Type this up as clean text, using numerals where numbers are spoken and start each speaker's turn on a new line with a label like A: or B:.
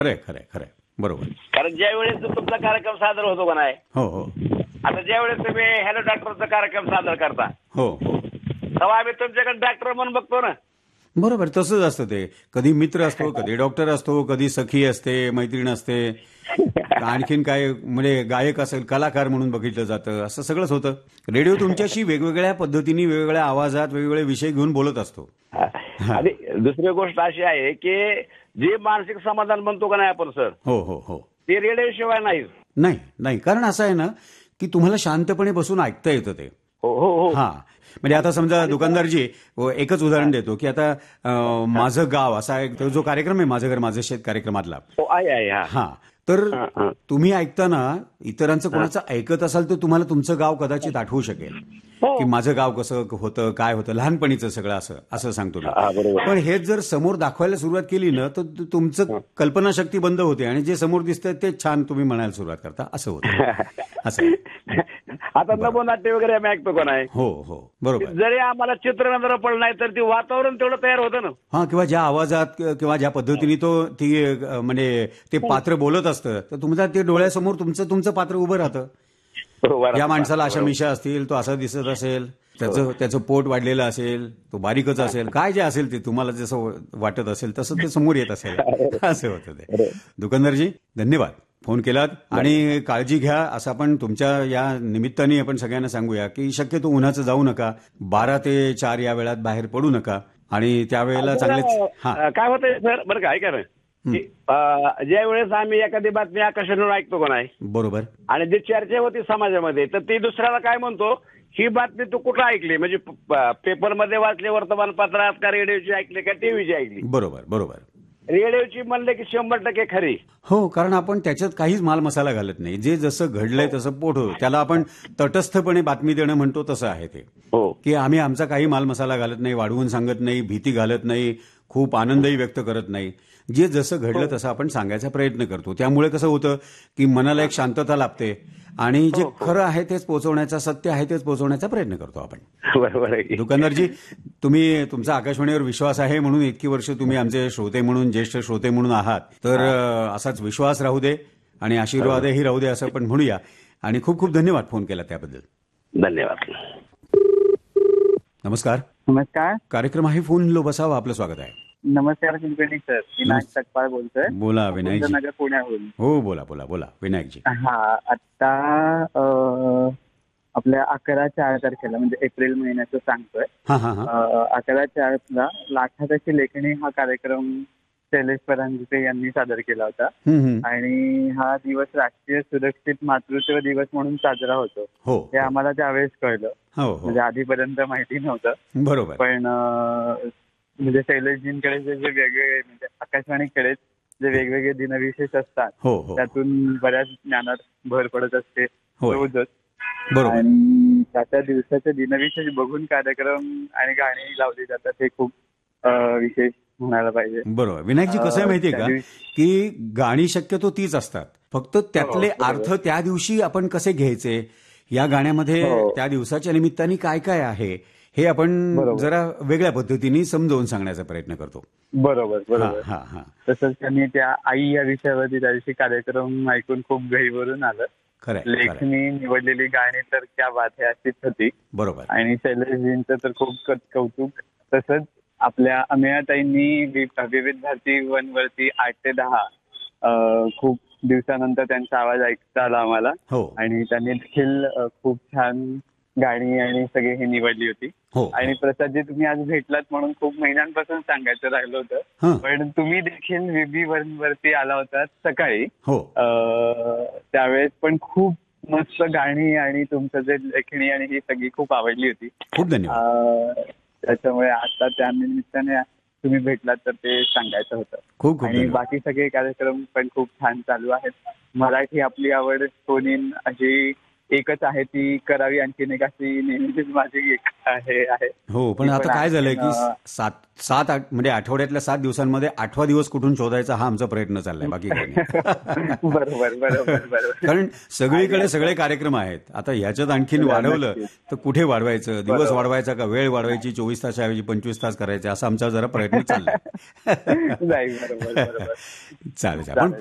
A: खरंय खरंय खरंय, बरोबर.
B: कारण ज्या वेळेस तुमचा कार्यक्रम सादर होतो का नाही,
A: हो हो
B: आता ज्या वेळेस तुम्ही हॅलो डॉक्टरचा कार्यक्रम सादर करता,
A: हो हो,
B: तेव्हा आम्ही तुमच्याकडे डॉक्टर म्हणून बघतो ना.
A: बरोबर. तसंच असतं ते. कधी मित्र असतो, कधी डॉक्टर असतो, कधी सखी असते, मैत्रीण असते, आणखीन काय म्हणजे गायक असेल, कलाकार म्हणून बघितलं जातं, असं सगळंच होतं. रेडिओ तुमच्याशी वेगवेगळ्या पद्धतीने, वेगवेगळ्या आवाजात, वेगवेगळे विषय घेऊन बोलत असतो.
B: आणि दुसरी गोष्ट अशी आहे की जे मानसिक समाधान म्हणतो का नाही आपण सर,
A: हो हो हो,
B: ते रेडिओ शिवाय नाही.
A: नाही नाही, कारण असं आहे ना की तुम्हाला शांतपणे बसून ऐकता येतं ते.
B: हो हो हो.
A: हा, म्हणजे आता समजा दुकानदारजी, एकच उदाहरण देतो की आता माझं गाव असा एक तो जो कार्यक्रम आहे, माझं घर माझं शेत कार्यक्रमातला,
B: हो, आहे.
A: हा, तर तुम्ही ऐकताना इतरांचं कोणाचं ऐकत असाल तर तुम्हाला तुमचं गाव कदाचित आठवू शकेल की माझं गाव कसं होतं, काय होतं, लहानपणीचं सगळं असं सांगतो मी. पण हेच जर समोर दाखवायला सुरुवात केली ना तर तुमचं कल्पनाशक्ती बंद होते आणि जे समोर दिसतंय ते छान तुम्ही म्हणायला सुरुवात करता, असं होतं. असं
B: आता नभोनाट्य वगैरे आम्ही ऐकतो का नाही,
A: हो हो, बरोबर.
B: जरी आम्हाला चित्र नजर पडलं नाही तर ते वातावरण तेवढं तयार होतं ना.
A: हा, किंवा ज्या आवाजात किंवा ज्या पद्धतीने ती म्हणजे ते पात्र बोलत असतं तर तुमच्या ते डोळ्यासमोर तुमचं पात्र उभं राहतं. या माणसाला अशा मिशा असतील, तो असा दिसत असेल, त्याचं पोट वाढलेलं असेल, तो बारीकच असेल, काय जे असेल ते तुम्हाला जसं वाटत असेल तसं ते समोर येत असेल, असं होतं ते. दुकानदारजी, धन्यवाद, फोन केलात आणि काळजी घ्या असं आपण तुमच्या या निमित्ताने आपण सगळ्यांना सांगूया की शक्यतो उन्हाचं जाऊ नका, 12 ते 4 या वेळात बाहेर पडू नका आणि त्यावेळेला चांगलेच. हा,
B: काय होतंय सर, बरं का, ऐका ना, ज्या वेळेस आम्ही एखादी बातमी आकाशवाणीवर ऐकतो का नाही,
A: बरोबर,
B: आणि जी चर्चा होती समाजामध्ये, तर ती दुसऱ्याला काय म्हणतो, ही बातमी तू कुठं ऐकली, म्हणजे पेपरमध्ये वाचली, वर्तमानपत्रात, का रेडिओची ऐकली, का टीव्हीची ऐकली.
A: बरोबर बरोबर.
B: रेडिओची म्हणले की 100% खरी.
A: हो, कारण आपण त्याच्यात काहीच माल मसाला घालत नाही, जे जसं घडलंय तसं पोट होतं, त्याला आपण तटस्थपणे बातमी देणं म्हणतो, तसं आहे ते.
B: हो,
A: की आम्ही आमचा काही माल मसाला घालत नाही, वाढवून सांगत नाही, भीती घालत नाही, खूप आनंदही व्यक्त करत नाही. जे जसं घडलं तसं आपण सांगायचा प्रयत्न करतो. त्यामुळे कसं होतं की मनाला एक शांतता लाभते आणि जे खरं आहे तेच पोहोचवण्याचा, सत्य आहे तेच पोहोचवण्याचा प्रयत्न करतो आपण.
B: बरोबर आहे.
A: दुकानदारजी, तुमचा आकाशवाणीवर विश्वास आहे म्हणून इतकी वर्ष तुम्ही आमचे श्रोते म्हणून, ज्येष्ठ श्रोते म्हणून आहात, तर असाच विश्वास राहू दे आणि आशीर्वादही राहू दे असं आपण म्हणूया. आणि खूप खूप धन्यवाद फोन केला त्याबद्दल.
B: धन्यवाद.
A: नमस्कार.
C: नमस्कार.
A: कार्यक्रम आहे फोन लो बसावा, आपलं स्वागत आहे.
C: नमस्कार कुलकर्णी सर, विनायक सकपाळ बोलतोय.
A: बोला विनायकजी.
C: नगर पुण्याहून.
A: हो, बोला बोला बोला विनायकजी.
C: हा, आता आपल्या 11/4 तारखेला म्हणजे एप्रिल महिन्याचं सांगतोय. 11/4 लाखाची लेखणी हा कार्यक्रम शैलेश परांजपे यांनी सादर केला होता आणि हा दिवस राष्ट्रीय सुरक्षित मातृत्व दिवस म्हणून साजरा होतो. हे आम्हाला त्यावेळेस कळलं, म्हणजे आधीपर्यंत माहिती नव्हतं.
A: बरोबर.
C: पण म्हणजे शैलेशजींकडे जे वेगवेगळे, म्हणजे आकाशवाणीकडे जे वेगवेगळे दिनविशेष असतात त्यातून बऱ्याच ज्ञानात भर पडत असते रोजच. आणि त्या दिवसाचे दिनविशेष बघून कार्यक्रम आणि गाणी लावली जातात, हे खूप विशेष म्हणायला पाहिजे.
A: बरोबर. विनायकजी, कसं आहे माहितीये का की गाणी शक्यतो तीच असतात, फक्त त्यातले अर्थ त्या दिवशी आपण कसे घ्यायचे, या गाण्यामध्ये त्या दिवसाच्या निमित्ताने काय काय आहे हे आपण जरा वेगळ्या पद्धतीने समजावून सांगण्याचा प्रयत्न करतो.
C: बरोबर बरोबर. तसंच त्यांनी त्या आई या विषयावरती त्या दिवशी कार्यक्रम ऐकून खूप गहिवरून आलं. लेखनी निवडलेली गाणी तर क्या बात आहे अशीच होती.
A: बरोबर.
C: आणि शैलेशजींचं तर खूप कौतुक. तसंच आपल्या अमेयाताईंनी विविध भारती 1 वरती 8 ते 10 खूप दिवसानंतर त्यांचा आवाज ऐकता आला आम्हाला. आणि त्यांनी देखील खूप छान गाणी आणि सगळे हे निवडली होती. आणि प्रसादजी, तुम्ही आज भेटलात म्हणून खूप महिन्यांपासून सांगायचं राहिलं होतं, पण तुम्ही देखील VB 1 वरती आला होता सकाळी. त्यावेळेस पण खूप मस्त गाणी आणि तुमचं जे लेखणी आणि ही सगळी खूप आवडली होती.
A: खूप धन्यवाद.
C: त्याच्यामुळे आता त्या निमित्ताने तुम्ही भेटलात तर ते सांगायचं होतं.
A: खूप
C: आणि बाकी सगळे कार्यक्रम पण खूप छान चालू आहेत. मराठी आपली आवड फोन इन अशी एकच आहे ती करावी, आणखीन एक अशी नेहमीच माझी एक आहे.
A: हो, पण
C: ती
A: आता
C: पण
A: काय झालंय की
C: आणखीन,
A: म्हणजे आठवड्यातल्या 7 दिवसांमध्ये 8वा दिवस कुठून शोधायचा हा आमचा प्रयत्न चाललाय, बाकी काही नाही.
C: बरोबर.
A: कारण सगळीकडे सगळे कार्यक्रम आहेत. आता ह्याच्यात आणखीन वाढवलं तर कुठे वाढवायचं, दिवस वाढवायचा का वेळ वाढवायची, 24 तासाऐवजी 25 तास करायचे, असा आमचा जरा प्रयत्न चाललाय.
C: नाही, बरोबर.
A: चालेल. पण